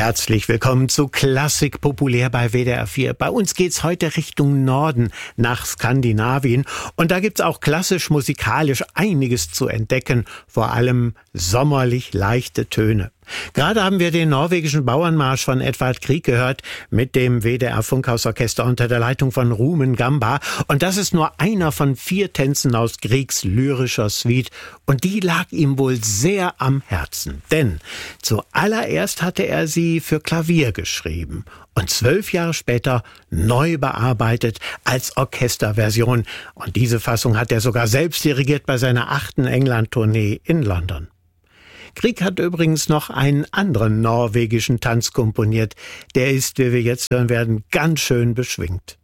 Herzlich willkommen zu Klassik populär bei WDR 4. Bei uns geht's heute Richtung Norden, nach Skandinavien. Und da gibt's auch klassisch-musikalisch einiges zu entdecken, vor allem sommerlich leichte Töne. Gerade haben wir den norwegischen Bauernmarsch von Edvard Grieg gehört mit dem WDR-Funkhausorchester unter der Leitung von Rumen Gamba. Und das ist nur einer von 4 Tänzen aus Griegs lyrischer Suite. Und die lag ihm wohl sehr am Herzen. Denn zuallererst hatte er sie für Klavier geschrieben und 12 Jahre später neu bearbeitet als Orchesterversion. Und diese Fassung hat er sogar selbst dirigiert bei seiner 8. England-Tournee in London. Grieg hat übrigens noch einen anderen norwegischen Tanz komponiert. Der ist, wie wir jetzt hören werden, ganz schön beschwingt.